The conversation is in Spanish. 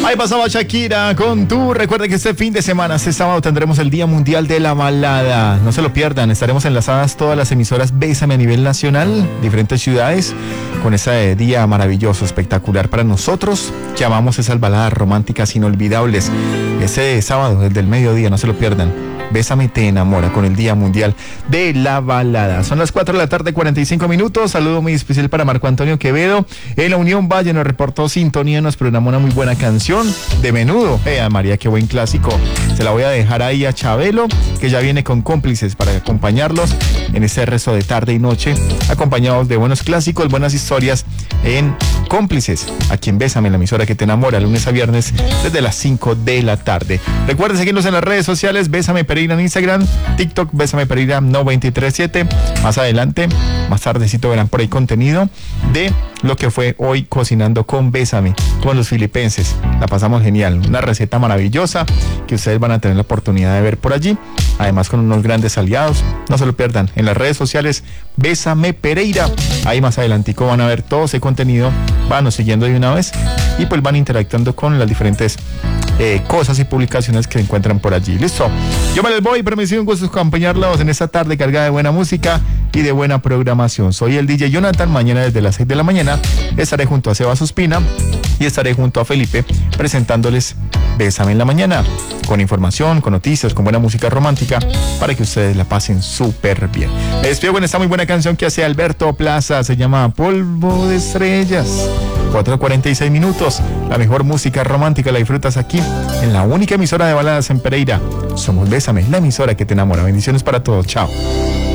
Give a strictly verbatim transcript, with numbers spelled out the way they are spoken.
Ahí pasaba Shakira con tú. Recuerda que este fin de semana, este sábado, tendremos el Día Mundial de la Balada. No se lo pierdan, estaremos enlazadas todas las emisoras Bésame a nivel nacional, diferentes ciudades, con ese día maravilloso, espectacular para nosotros, que amamos esas baladas románticas inolvidables. Ese sábado, desde el mediodía, no se lo pierdan. Bésame te enamora con el Día Mundial de la Balada. Son las cuatro de la tarde, cuarenta y cinco minutos. Saludo muy especial para Marco Antonio Quevedo. En la Unión Valle nos reportó sintonía, nos programó una muy buena canción de Menudo. Eh, María, qué buen clásico. Se la voy a dejar ahí a Chabelo, que ya viene con cómplices para acompañarlos en este resto de tarde y noche, acompañados de buenos clásicos, buenas historias en Cómplices, aquí en Bésame, la emisora que te enamora, lunes a viernes desde las cinco de la tarde. Recuerden seguirnos en las redes sociales, Bésame Pereira en Instagram, TikTok, Bésame Pereira noventa y tres siete. Más adelante, más tardecito verán por ahí contenido de lo que fue hoy cocinando con Bésame, con los filipenses. La pasamos genial, una receta maravillosa que ustedes van a tener la oportunidad de ver por allí, además con unos grandes aliados. No se lo pierdan, en las redes sociales Bésame Pereira, ahí más adelantico van a ver todo ese contenido, van siguiendo de una vez y pues van interactuando con las diferentes eh, cosas y publicaciones que se encuentran por allí. Listo, yo me les voy, pero me sigo un gusto acompañarlos en esta tarde cargada de buena música y de buena programación. Soy el D J Jonathan. Mañana desde las seis de la mañana estaré junto a Sebas Ospina y estaré junto a Felipe presentándoles Bésame en la mañana, con información, con noticias, con buena música romántica, para que ustedes la pasen súper bien. Me despido con esta muy buena canción que hace Alberto Plaza, se llama Polvo de Estrellas. cuatro cuarenta y seis minutos, la mejor música romántica la disfrutas aquí, en la única emisora de baladas en Pereira. Somos Bésame, la emisora que te enamora. Bendiciones para todos, chao.